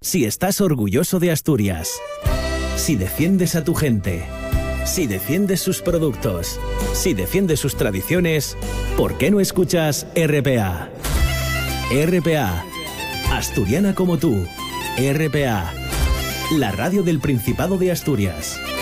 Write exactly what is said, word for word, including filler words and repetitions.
Si estás orgulloso de Asturias. Si defiendes a tu gente. Si defiendes sus productos. Si defiendes sus tradiciones. ¿Por qué no escuchas R P A? R P A. Asturiana como tú. R P A. La radio del Principado de Asturias.